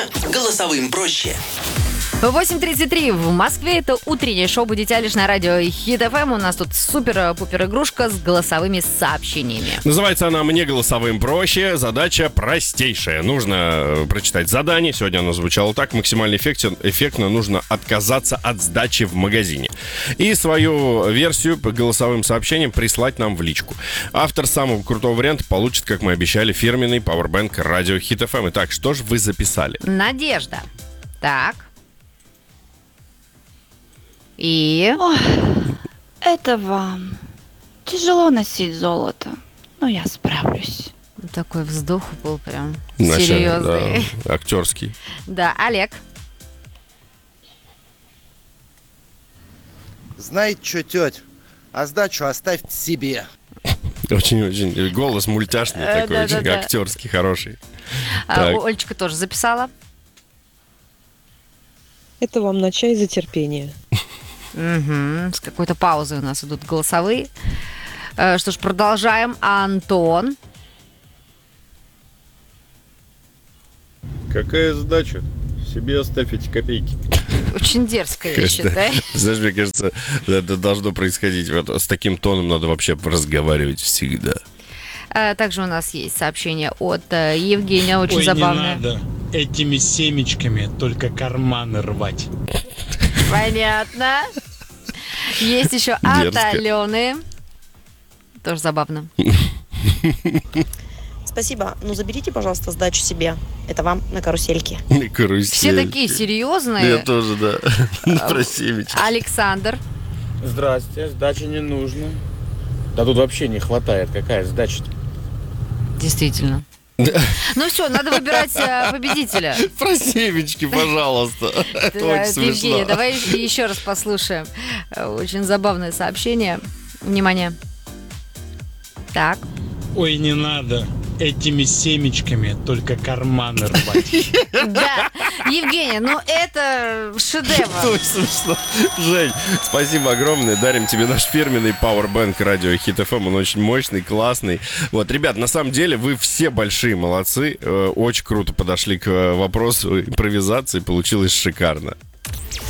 Евгения голосовым проще. 8:33 в Москве. Это утреннее шоу «Будете лишь» на радио Хит ФМ. У нас тут супер-пупер игрушка с голосовыми сообщениями. Называется она «Мне голосовым проще». Задача простейшая. Нужно прочитать задание. Сегодня оно звучало так. Максимально эффектно нужно отказаться от сдачи в магазине. И свою версию по голосовым сообщениям прислать нам в личку. Автор самого крутого варианта получит, как мы обещали, фирменный пауэрбэнк радио Хит ФМ. Итак, что же вы записали? Надежда. Так. И... Ой, это вам. Тяжело носить золото, но я справлюсь. Такой вздох был прям Вначале, серьезный. да, актерский. Да, Олег. Знаете что, теть, а сдачу оставьте себе. Очень-очень голос мультяшный такой, да, очень да. актерский, хороший. Так. Олечка тоже записала. Это вам на чай за терпение. С какой-то паузой у нас идут голосовые. Что ж, продолжаем. Антон. Какая сдача? Себе оставь эти копейки. Очень дерзкая, я считаю. Знаешь, мне кажется, это должно происходить. Вот с таким тоном надо вообще разговаривать всегда. Также у нас есть сообщение от Евгения, очень забавное. Не надо этими семечками только карманы рвать. Понятно. Есть еще от Дерзко. Алены. Тоже забавно. Спасибо, но заберите, пожалуйста, сдачу себе. Это вам на карусельке. Карусель. Все такие серьезные. Я тоже, да. Про семечки. Александр. Здрасте, сдачи не нужно. Да тут вообще не хватает. Какая сдача-то? Действительно. Ну все, надо выбирать победителя. Про семечки, пожалуйста. Это очень Евгений, смешно. давай еще раз послушаем. Очень забавное сообщение. Внимание. Так. Ой, не надо этими семечками только карманы рвать. Да, Евгений, ну это шедевр. Очень смешно. Жень, спасибо огромное. Дарим тебе наш фирменный пауэрбэнк радио Хит ФМ. Он очень мощный, классный. Вот, ребят, на самом деле вы все большие молодцы. Очень круто подошли к вопросу импровизации. Получилось шикарно.